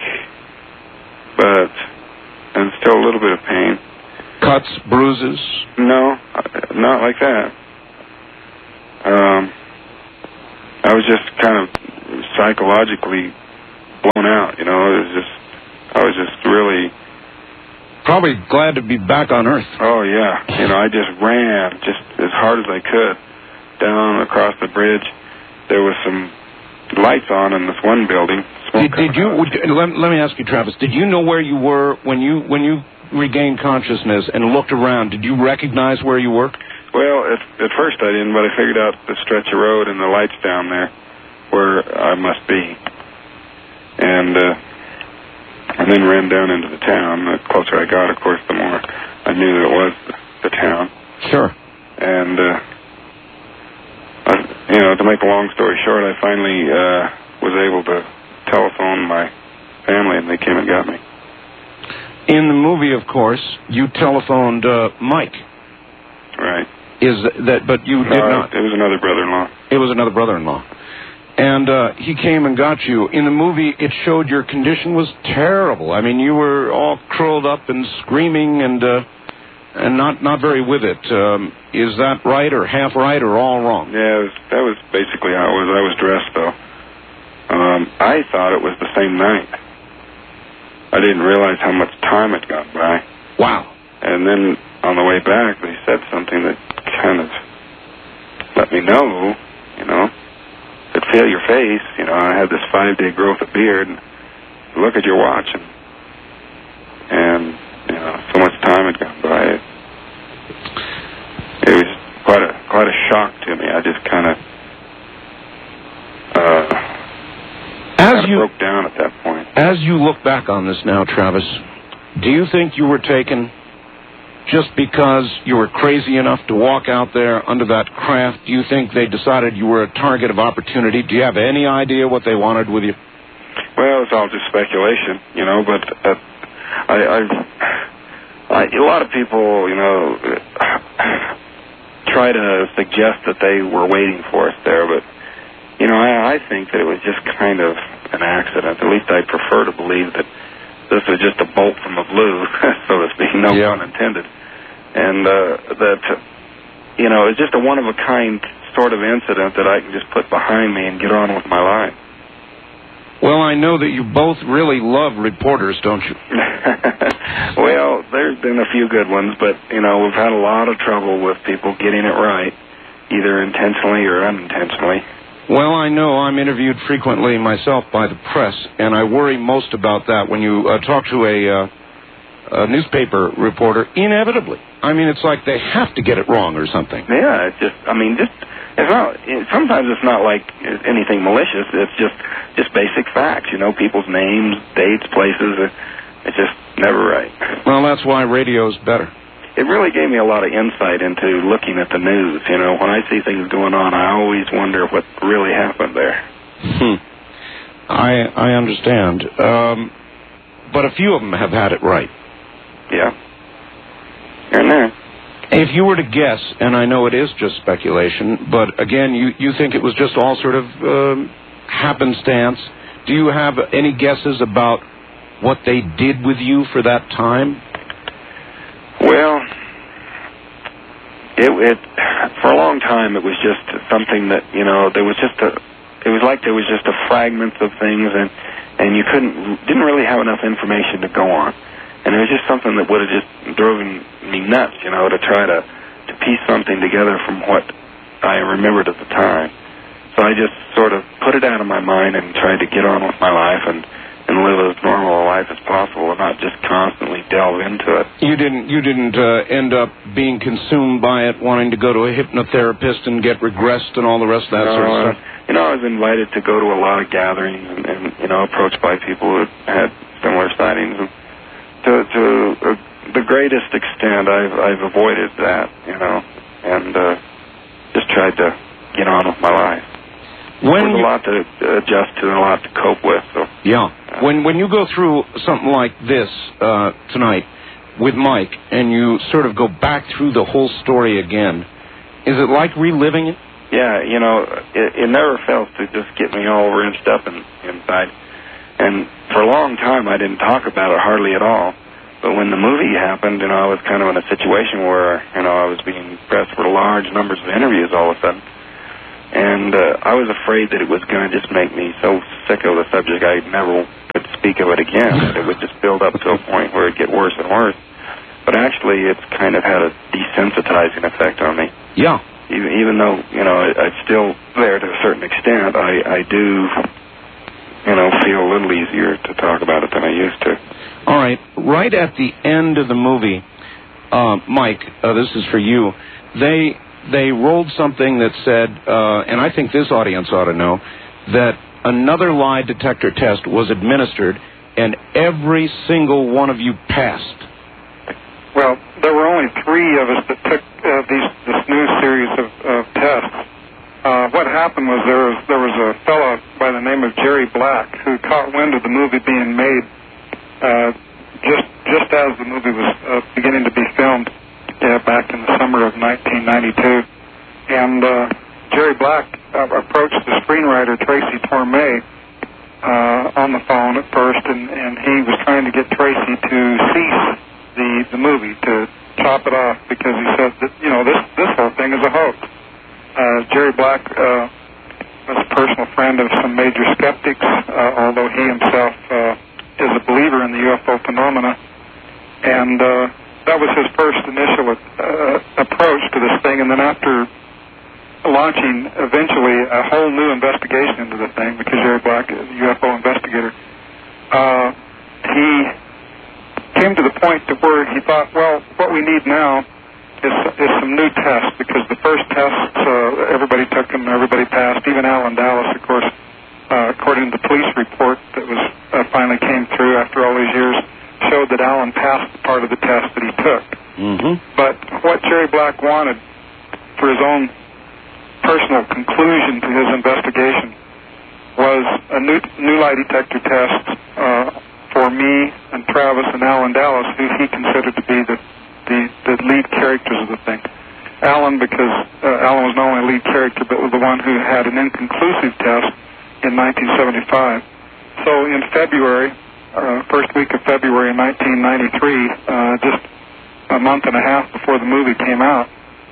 but and still a little bit of pain. Cuts, bruises? No, not like that. Um, I I was just kind of psychologically blown out, you know. It was just, I was just really... Probably glad to be back on Earth. Oh, yeah. You know, I just ran just as hard as I could down across the bridge. There was some lights on in this one building. Did, did you, would, let, let me ask you, Travis, did you know where you were when you when you regained consciousness and looked around? Did you recognize where you were? Well, at, at first I didn't, but I figured out the stretch of road and the lights down there where I must be. And, uh... and then ran down into the town. The closer I got, of course, the more I knew it was the, the town. Sure. And, uh, I, you know, to make a long story short, I finally uh, was able to telephone my family, and they came and got me. In the movie, of course, you telephoned uh, Mike. Right. Is that? But you did uh, not. It was another brother-in-law. It was another brother-in-law. And uh, he came and got you. In the movie, it showed your condition was terrible. I mean, you were all curled up and screaming and uh, and not, not very with it. Um, is that right or half right or all wrong? Yeah, it was, that was basically how it was. I was dressed, though. Um, I thought it was the same night. I didn't realize how much time had gone by. Wow. And then on the way back, they said something that kind of let me know, you know. Could feel your face, you know. I had this five-day growth of beard, and you look at your watch, and, and you know, so much time had gone by. It, it was quite a quite a shock to me. I just kind of uh, as you broke down at that point. As you look back on this now, Travis, do you think you were taken just because you were crazy enough to walk out there under that craft? Do you think they decided you were a target of opportunity? Do you have any idea what they wanted with you? Well, it's all just speculation, you know, but uh, I, I, I, a lot of people, you know, try to suggest that they were waiting for us there, but, you know, I, I think that it was just kind of an accident. At least I prefer to believe that this was just a bolt from the blue, so to speak, no yeah. pun intended. And uh, that, you know, it's just a one-of-a-kind sort of incident that I can just put behind me and get on with my life. Well, I know that you both really love reporters, don't you? Well, there's been a few good ones, but, you know, we've had a lot of trouble with people getting it right, either intentionally or unintentionally. Well, I know I'm interviewed frequently myself by the press, and I worry most about that when you uh, talk to a, uh, a newspaper reporter, inevitably. I mean, it's like they have to get it wrong or something. Yeah, it's just, I mean, just, it's not, it, sometimes it's not like anything malicious. It's just, just basic facts, you know, people's names, dates, places. It, it's just never right. Well, that's why radio's better. It really gave me a lot of insight into looking at the news. You know, when I see things going on, I always wonder what really happened there. Hmm. I I understand. Um, but a few of them have had it right. Yeah. Here and there. If you were to guess, and I know it is just speculation, but again, you, you think it was just all sort of um, happenstance. Do you have any guesses about what they did with you for that time? Well, it, it for a long time it was just something that, you know, there was just a, it was like there was just a fragments of things, and and you couldn't, didn't really have enough information to go on, and it was just something that would have just driven me nuts, you know, to try to to piece something together from what I remembered at the time. So I just sort of put it out of my mind and tried to get on with my life and. and live as normal a life as possible and not just constantly delve into it. You didn't you didn't uh, end up being consumed by it, wanting to go to a hypnotherapist and get regressed and all the rest of that no, sort of uh, stuff? You know, I was invited to go to a lot of gatherings and, and you know, approached by people who had similar sightings. And to to uh, the greatest extent, I've, I've avoided that, you know, and uh, just tried to get on with my life. When There's you, a lot to adjust to and a lot to cope with. So. Yeah. When when you go through something like this uh, tonight with Mike and you sort of go back through the whole story again, is it like reliving it? Yeah, you know, it, it never fails to just get me all wrenched up in, inside. And for a long time, I didn't talk about it hardly at all. But when the movie happened, you know, I was kind of in a situation where, you know, I was being pressed for large numbers of interviews all of a sudden. And uh, I was afraid that it was going to just make me so sick of the subject I never could speak of it again, that it would just build up to a point where it'd get worse and worse. But actually, it's kind of had a desensitizing effect on me. Yeah. Even, even though, you know, it, it's still there to a certain extent, I, I do, you know, feel a little easier to talk about it than I used to. All right. Right at the end of the movie, uh, Mike, uh, this is for you, they... They rolled something that said, uh, and I think this audience ought to know, that another lie detector test was administered, and every single one of you passed. Well, there were only three of us that took uh, these, this new series of, of tests. Uh, what happened was there was there was a fellow by the name of Jerry Black who caught wind of the movie being made uh, just just as the movie was uh, beginning to be filmed. Yeah, back in the summer of nineteen ninety-two. And uh, Jerry Black uh, approached the screenwriter, Tracy Torme, uh, on the phone at first, and, and he was trying to get Tracy to cease the, the movie, to chop it off, because he said that, you know, this, this whole thing is a hoax. Uh, Jerry Black uh, was a personal friend of some major skeptics, uh, although he himself uh, is a believer in the U F O phenomena. And... Uh, That was his first initial uh, approach to this thing, and then after launching eventually a whole new investigation into the thing, because Jerry Black is a U F O investigator, uh, he came to the point to where he thought, well, what we need now is, is some new tests, because the first tests, uh, everybody took them, everybody passed, even Alan Dallas, of course, uh, according to the police report that was uh, finally came through after all these years, showed that Alan passed part of the test that he took. Mm-hmm. But what Jerry Black wanted for his own personal conclusion to his investigation was a new, new lie detector test uh, for me and Travis and Alan Dallas, who he considered to be the, the, the lead characters of the thing. Alan, because uh, Alan was not only a lead character, but was the one who had an inconclusive test in nineteen seventy-five. So in February, Uh, first week of February in nineteen ninety-three, uh, just a month and a half before the movie came out,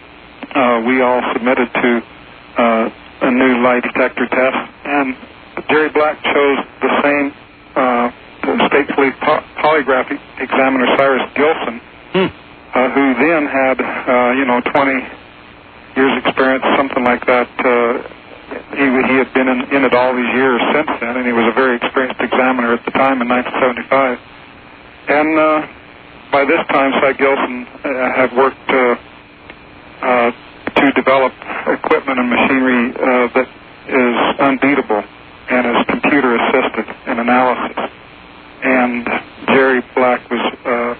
uh, we all submitted to uh, a new lie detector test, and Jerry Black chose the same uh, the state police po- polygraph examiner, Cyrus Gilson, hmm. uh, who then had, uh, you know, twenty years experience, something like that. Uh, He, he had been in, in it all these years since then, and he was a very experienced examiner at the time in nineteen seventy-five. And uh, by this time, Cy Gilson uh, had worked uh, uh, to develop equipment and machinery uh, that is unbeatable and is computer-assisted in analysis. And Jerry Black was uh,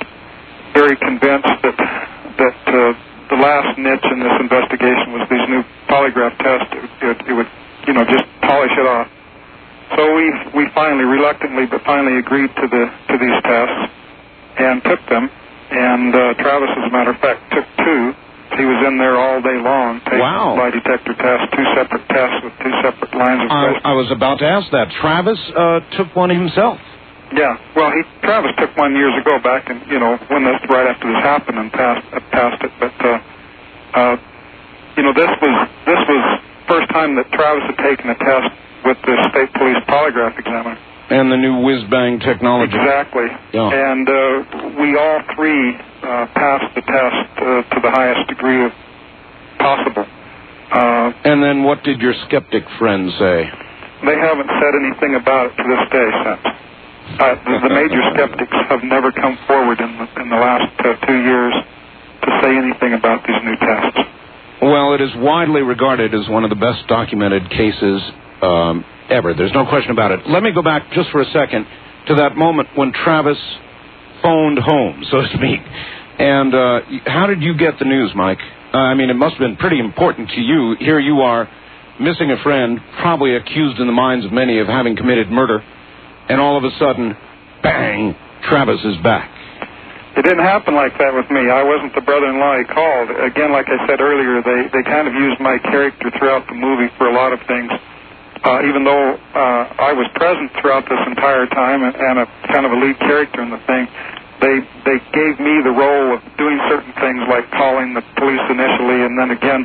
very convinced that that uh, the last niche in this investigation was these new polygraph tests. It, it, it would, you know, just polish it off. So we we finally, reluctantly, but finally agreed to the to these tests and took them. And uh, Travis, as a matter of fact, took two. He was in there all day long taking wow. lie detector tests, two separate tests with two separate lines of questions. I, I was about to ask that. Travis uh, took one himself. Yeah, well, he Travis took one years ago back, and you know, when this right after this happened, and passed uh, passed it. But uh, uh, you know, this was this was first time that Travis had taken a test with the state police polygraph examiner. And the new whiz-bang technology. Exactly. Yeah. And uh, we all three uh, passed the test uh, to the highest degree of possible. Uh, and then what did your skeptic friends say? They haven't said anything about it to this day since. Uh, the, the major skeptics have never come forward in the, in the last uh, two years to say anything about these new tests. Well, it is widely regarded as one of the best documented cases um, ever. There's no question about it. Let me go back just for a second to that moment when Travis phoned home, so to speak. And uh, how did you get the news, Mike? Uh, I mean, it must have been pretty important to you. Here you are, missing a friend, probably accused in the minds of many of having committed murder. And all of a sudden, bang, Travis is back. It didn't happen like that with me. I wasn't the brother-in-law he called. Again, like I said earlier, they, they kind of used my character throughout the movie for a lot of things. Uh, even though uh, I was present throughout this entire time and, and a kind of a lead character in the thing, they they gave me the role of doing certain things like calling the police initially and then again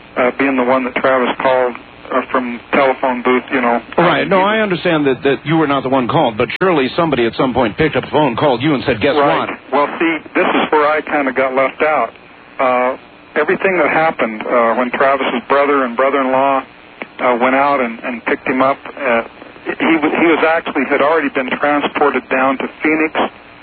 uh, being the one that Travis called uh, from telephone booth, you know. Right. No, I understand that, that you were not the one called, but surely somebody at some point picked up the phone, called you, and said, guess right. what? Well, see, this is where I kind of got left out. Uh, everything that happened uh, when Travis's brother and brother-in-law uh, went out and, and picked him up, uh, he, he was actually had already been transported down to Phoenix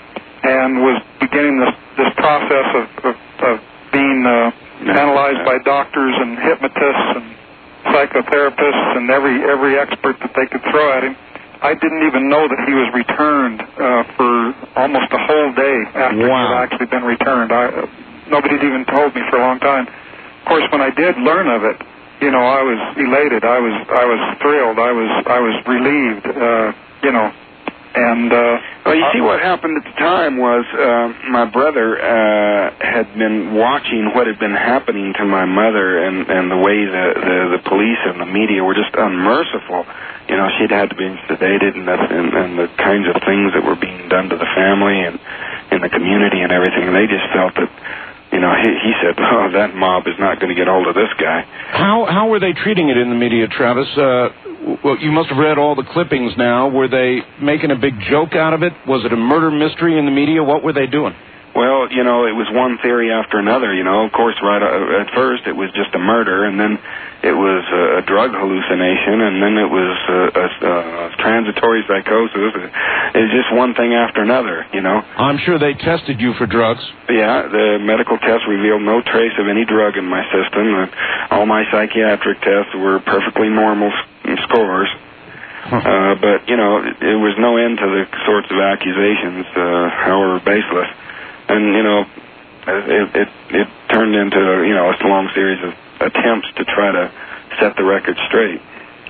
and was beginning this, this process of, of, of being uh, analyzed by doctors and hypnotists and psychotherapists and every every expert that they could throw at him. I didn't even know that he was returned uh, for almost a whole day after wow. he had actually been returned. I, uh, nobody had even told me for a long time. Of course, when I did learn of it, you know, I was elated. I was I was thrilled. I was I was relieved. Uh, you know, and uh, well, you see, what happened at the time was uh, my brother uh, had been watching what had been happening to my mother, and, and the way the, the the police and the media were just unmerciful. You know, she'd had to be sedated, and, that, and and the kinds of things that were being done to the family and in the community and everything. And they just felt that, you know, he, he said, "Oh, that mob is not going to get hold of this guy." How how were they treating it in the media, Travis? Uh, well, you must have read all the clippings now. Were they making a big joke out of it? Was it a murder mystery in the media? What were they doing? Well, you know, it was one theory after another. You know, of course, right uh, at first it was just a murder, and then it was uh, a drug hallucination, and then it was uh, a, a transitory psychosis. It was just one thing after another. You know. I'm sure they tested you for drugs. Yeah, the medical tests revealed no trace of any drug in my system. Uh, all my psychiatric tests were perfectly normal scores. Huh. Uh, but, you know, it, it was no end to the sorts of accusations, uh, however baseless. And, you know, it, it, it turned into, you know, a long series of attempts to try to set the record straight.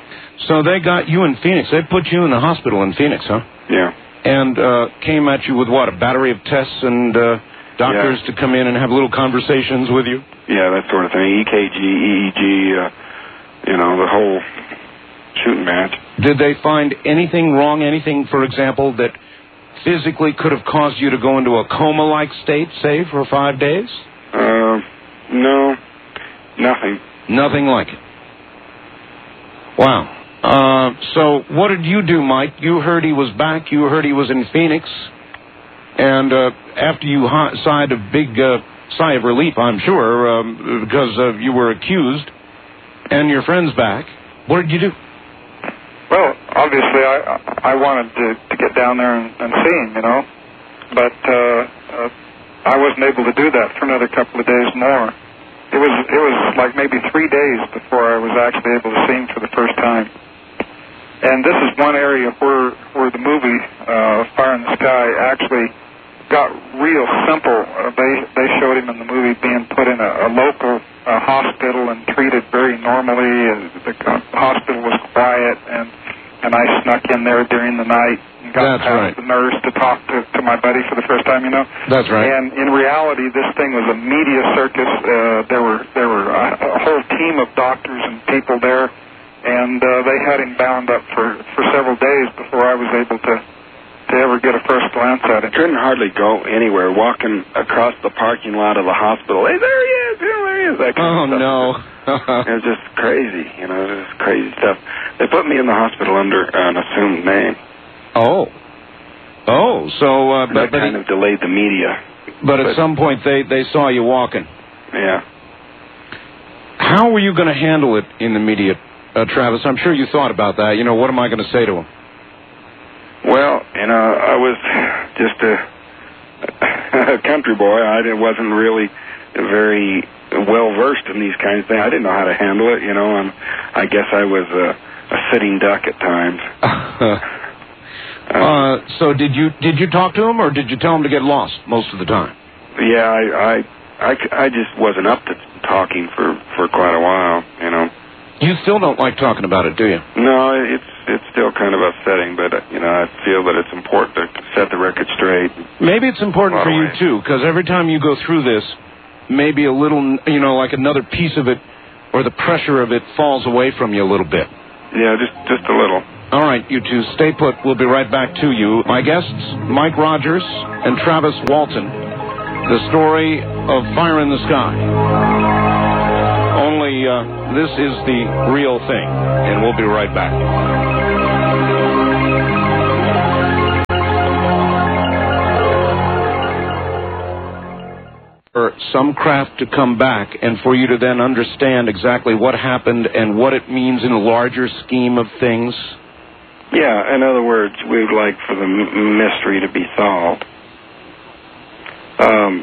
So they got you in Phoenix. They put you in the hospital in Phoenix, huh? Yeah. And uh, came at you with, what, a battery of tests and uh, doctors yeah. to come in and have little conversations with you? Yeah, that sort of thing. E K G, E E G, uh, you know, the whole shooting match. Did they find anything wrong, anything, for example, that physically could have caused you to go into a coma-like state, say, for five days? Uh, no, nothing. Nothing like it. Wow. Uh, so what did you do, Mike? You heard he was back. You heard he was in Phoenix. And uh, after you ha- sighed a big uh, sigh of relief, I'm sure, um, because uh, you were accused and your friend's back, what did you do? Well, obviously, I I wanted to, to get down there and, and see him, you know, but uh, uh, I wasn't able to do that for another couple of days more. It was it was like maybe three days before I was actually able to see him for the first time. And this is one area where where the movie uh, Fire in the Sky actually got real simple. Uh, they they showed him in the movie being put in a, a local uh, hospital and treated very normally. And the hospital was quiet, and and I snuck in there during the night and got That's past right. the nurse to talk to, to my buddy for the first time. You know. That's right. And in reality, this thing was a media circus. Uh, there were there were a, a whole team of doctors and people there, and uh, they had him bound up for for several days before I was able to. to ever get a first glance at it. Couldn't hardly go anywhere, walking across the parking lot of the hospital. Hey, there he is, there he is, that kind Oh, of stuff. no. It was just crazy, you know, it was just crazy stuff. They put me in the hospital under an assumed name. Oh. Oh, so... Uh, And but, that but, kind he, of delayed the media. but at but- some point they, they saw you walking. Yeah. How were you going to handle it in the media, uh, Travis? I'm sure you thought about that. You know, what am I going to say to him? Well, you know, I was just a, a country boy. I wasn't really very well-versed in these kinds of things. I didn't know how to handle it, you know, and I guess I was a, a sitting duck at times. uh, so did you did you talk to him, or did you tell him to get lost most of the time? Yeah, I, I, I, I just wasn't up to talking for, for quite a while, you know. You still don't like talking about it, do you? No, it's it's still kind of upsetting, but, uh, you know, I feel that it's important to set the record straight. Maybe it's important for you, too, because every time you go through this, maybe a little, you know, like another piece of it or the pressure of it falls away from you a little bit. Yeah, just, just a little. All right, you two, stay put. We'll be right back to you. My guests, Mike Rogers and Travis Walton. The story of Fire in the Sky. Only uh, This Is the Real Thing, and we'll be right back. For some craft to come back and for you to then understand exactly what happened and what it means in a larger scheme of things? Yeah, in other words, we'd like for the m- mystery to be solved. Um,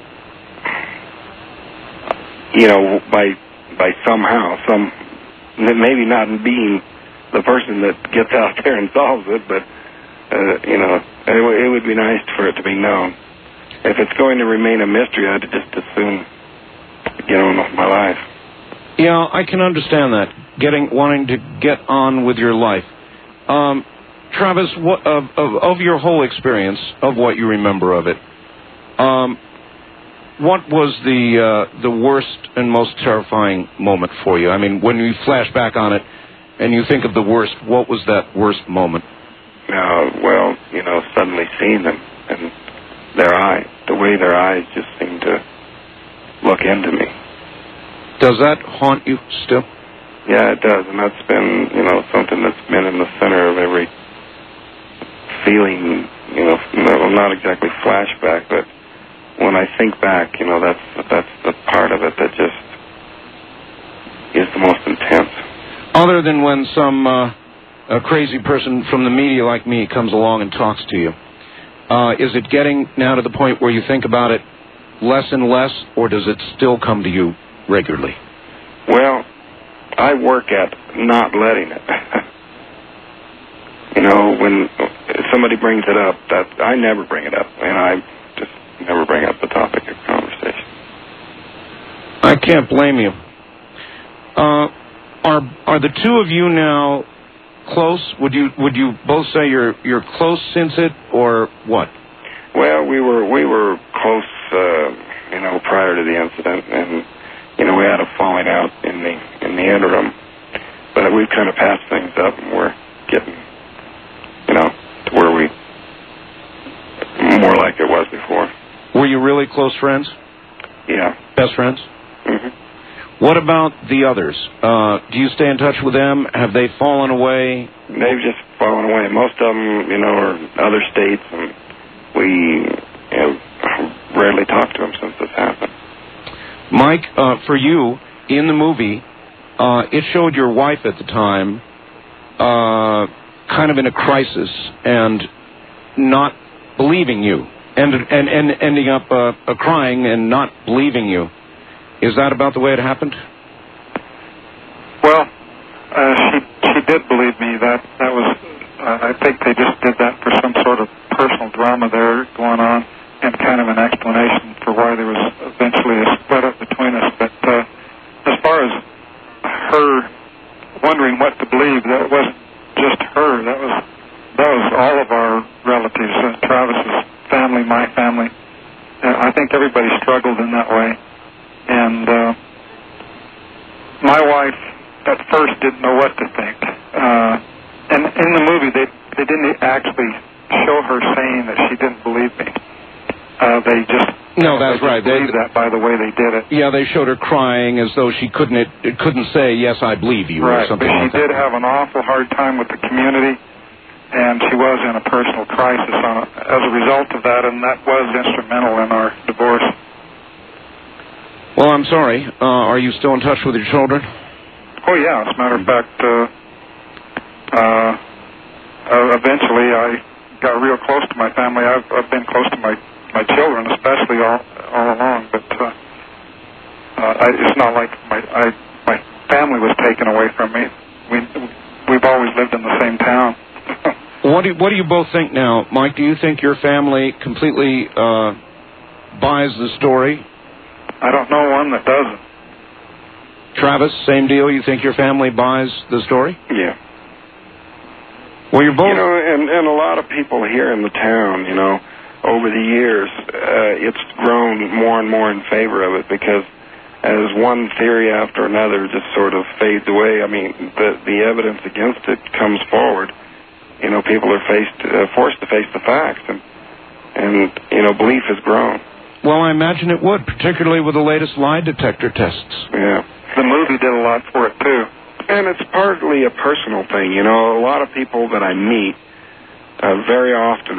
you know, by by somehow, some maybe not being the person that gets out there and solves it, but uh, you know, it, w- it would be nice for it to be known. If it's going to remain a mystery, I'd just as soon get on with my life. Yeah, I can understand that. Getting, wanting to get on with your life. Um, Travis, what, of, of, of your whole experience, of what you remember of it, um, what was the uh, the worst and most terrifying moment for you? I mean, when you flash back on it and you think of the worst, what was that worst moment? Uh, well, you know, suddenly seeing them and their eyes, the way their eyes just seem to look into me. Does that haunt you still? Yeah, it does, and that's been, you know, something that's been in the center of every feeling, you know, no, not exactly flashback, but when I think back, you know, that's that's the part of it that just is the most intense. Other than when some uh, a crazy person from the media like me comes along and talks to you, uh, is it getting now to the point where you think about it less and less, or does it still come to you regularly? Well, I work at not letting it. You know, when somebody brings it up, that I never bring it up, and I just never bring up the topic of conversation. I can't blame you. Uh, are are the two of you now close? Would you would you both say you're you're close since it, or what? Well, we were we were close, uh, you know, prior to the incident, and you know, we had a falling out in the in the interim, but we've kind of passed things up, and we're getting, you know, to where we more like it was before. Were you really close friends? Yeah. Best friends? Mm-hmm. What about the others? Uh, do you stay in touch with them? Have they fallen away? They've just fallen away. Most of them, you know, are in other states, and we, you know, rarely talk to them since this happened. Mike, uh, for you, in the movie, uh, it showed your wife at the time uh, kind of in a crisis and not believing you, and and, and ending up uh, uh, crying and not believing you. Is that about the way it happened? Well, uh, she she did believe me. That that was. Uh, I think they just did that for some sort of personal drama there going on, and kind of an explanation for why there was eventually a split up between us. But uh, as far as her wondering what to believe, that wasn't just her. That was that was all of our relatives, uh, Travis's family, my family. Uh, I think everybody struggled in that way. And uh, my wife at first didn't know what to think. Uh, and in the movie, they they didn't actually show her saying that she didn't believe me. Uh, they just no, that's they right. They believed that by the way they did it. Yeah, they showed her crying as though she couldn't it, it couldn't say yes, I believe you, right, or something but like that. She did have an awful hard time with the community, and she was in a personal crisis on, as a result of that, and that was instrumental in our divorce. Well, I'm sorry. Uh, are you still in touch with your children? Oh, yeah. As a matter of fact, uh, uh, uh, eventually I got real close to my family. I've, I've been close to my, my children, especially all all along. But uh, uh, I, it's not like my I, my family was taken away from me. We we've always lived in the same town. What do you, what do you both think now, Mike? Do you think your family completely uh, buys the story? I don't know one that doesn't. Travis, same deal. You think your family buys the story? Yeah. Well, you're both. You know, and, and a lot of people here in the town, you know, over the years, uh, it's grown more and more in favor of it because as one theory after another just sort of fades away, I mean, the, the evidence against it comes forward. You know, people are faced, uh, forced to face the facts, and, and, you know, belief has grown. Well, I imagine it would, particularly with the latest lie detector tests. Yeah. The movie movie did a lot for it, too. And it's partly a personal thing. You know, a lot of people that I meet uh, very often